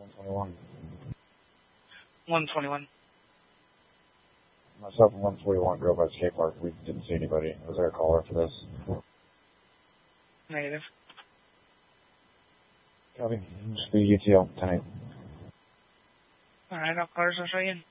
121. 121. Myself and 141 drove by the skate park. We didn't see anybody. Was there a caller for this? Negative. Copy. Just the UTL tonight. Alright, I'll cars, I'll show you in.